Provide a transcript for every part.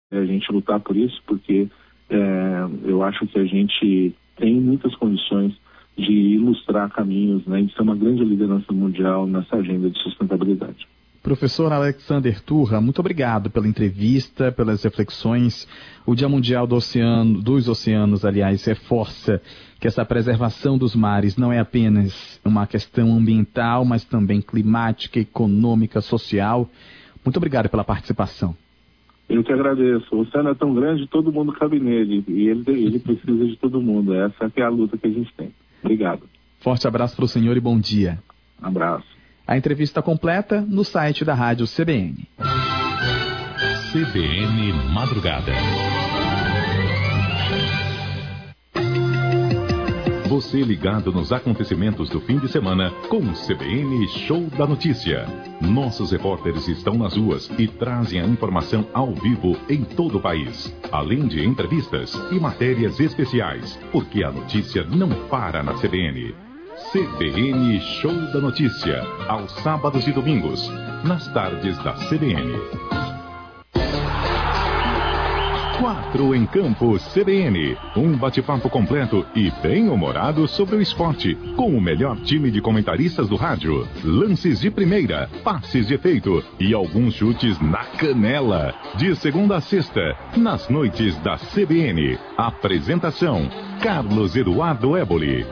a gente lutar por isso, porque eu acho que a gente tem muitas condições de ilustrar caminhos, né, de ser uma grande liderança mundial nessa agenda de sustentabilidade. Professor Alexander Turra, muito obrigado pela entrevista, pelas reflexões. O Dia Mundial dos Oceanos, aliás, reforça que essa preservação dos mares não é apenas uma questão ambiental, mas também climática, econômica, social. Muito obrigado pela participação. Eu que agradeço. O oceano é tão grande, todo mundo cabe nele, e ele precisa de todo mundo. Essa é a luta que a gente tem. Obrigado. Forte abraço para o senhor e bom dia. Abraço. A entrevista completa no site da Rádio CBN. CBN Madrugada. Você ligado nos acontecimentos do fim de semana com o CBN Show da Notícia. Nossos repórteres estão nas ruas e trazem a informação ao vivo em todo o país. Além de entrevistas e matérias especiais, porque a notícia não para na CBN. CBN Show da Notícia, aos sábados e domingos, nas tardes da CBN. 4 em Campo CBN, um bate-papo completo e bem-humorado sobre o esporte, com o melhor time de comentaristas do rádio, lances de primeira, passes de efeito e alguns chutes na canela. De segunda a sexta, nas noites da CBN. Apresentação, Carlos Eduardo Éboli.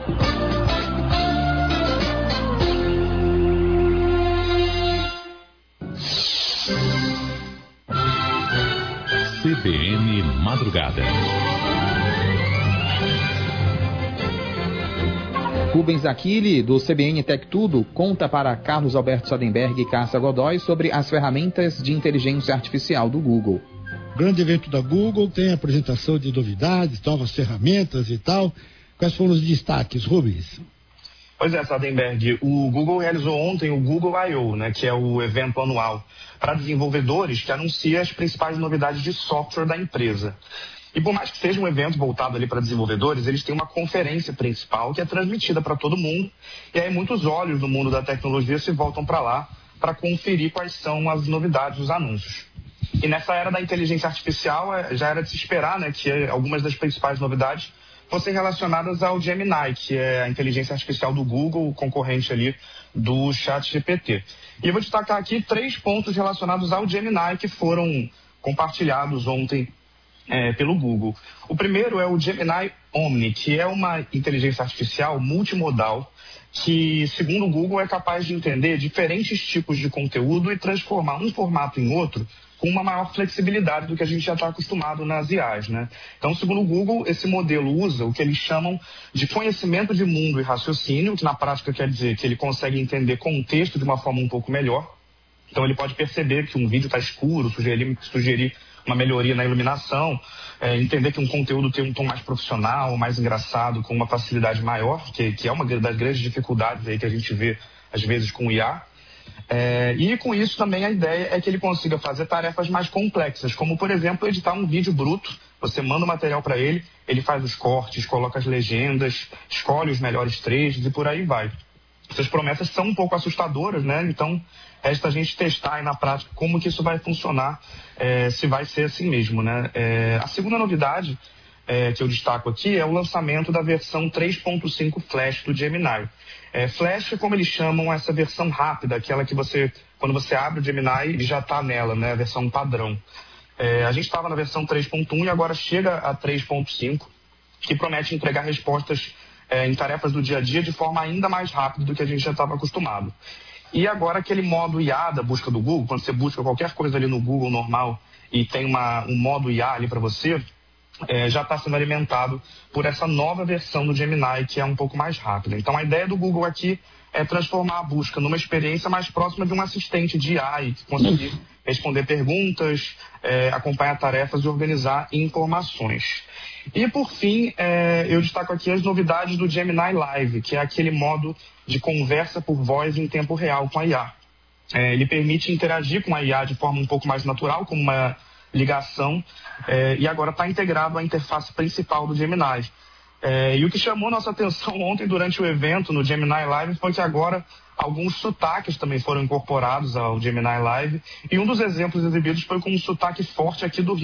CBN Madrugada. Rubens Aquile, do CBN Tech Tudo, conta para Carlos Alberto Sadenberg e Cássia Godoy sobre as ferramentas de inteligência artificial do Google. Grande evento da Google, tem apresentação de novidades, novas ferramentas e tal. Quais foram os destaques, Rubens? Pois é, Sadenberg, o Google realizou ontem o Google I.O., né, que é o evento anual para desenvolvedores que anuncia as principais novidades de software da empresa. E por mais que seja um evento voltado ali para desenvolvedores, eles têm uma conferência principal que é transmitida para todo mundo, e aí muitos olhos no mundo da tecnologia se voltam para lá para conferir quais são as novidades, os anúncios. E nessa era da inteligência artificial, já era de se esperar, né, que algumas das principais novidades fossem relacionadas ao Gemini, que é a inteligência artificial do Google, o concorrente ali do ChatGPT. E eu vou destacar aqui 3 pontos relacionados ao Gemini que foram compartilhados ontem pelo Google. O primeiro é o Gemini Omni, que é uma inteligência artificial multimodal que, segundo o Google, é capaz de entender diferentes tipos de conteúdo e transformar um formato em outro com uma maior flexibilidade do que a gente já está acostumado nas IAs, né? Então, segundo o Google, esse modelo usa o que eles chamam de conhecimento de mundo e raciocínio, que na prática quer dizer que ele consegue entender contexto de uma forma um pouco melhor. Então, ele pode perceber que um vídeo está escuro, sugerir uma melhoria na iluminação, entender que um conteúdo tem um tom mais profissional, mais engraçado, com uma facilidade maior, que é uma das grandes dificuldades aí que a gente vê, às vezes, com o IA. E com isso também a ideia é que ele consiga fazer tarefas mais complexas, como por exemplo editar um vídeo bruto. Você manda o material para ele, ele faz os cortes, coloca as legendas, escolhe os melhores trechos e por aí vai. Essas promessas são um pouco assustadoras, né? Então resta a gente testar aí na prática como que isso vai funcionar, se vai ser assim mesmo, né? A segunda novidade que eu destaco aqui é o lançamento da versão 3.5 Flash do Gemini. Flash é como eles chamam essa versão rápida, aquela que quando você abre o Gemini, ele já está nela, né? A versão padrão. A gente estava na versão 3.1 e agora chega a 3.5, que promete entregar respostas em tarefas do dia a dia de forma ainda mais rápida do que a gente já estava acostumado. E agora aquele modo IA da busca do Google, quando você busca qualquer coisa ali no Google normal e tem um modo IA ali para você, já está sendo alimentado por essa nova versão do Gemini, que é um pouco mais rápida. Então a ideia do Google aqui é transformar a busca numa experiência mais próxima de um assistente de IA e conseguir responder perguntas, acompanhar tarefas e organizar informações. E por fim, eu destaco aqui as novidades do Gemini Live, que é aquele modo de conversa por voz em tempo real com a IA. Ele permite interagir com a IA de forma um pouco mais natural, como uma ligação, e agora está integrado à interface principal do Gemini. E o que chamou nossa atenção ontem durante o evento no Gemini Live foi que agora alguns sotaques também foram incorporados ao Gemini Live, e um dos exemplos exibidos foi com um sotaque forte aqui do Rio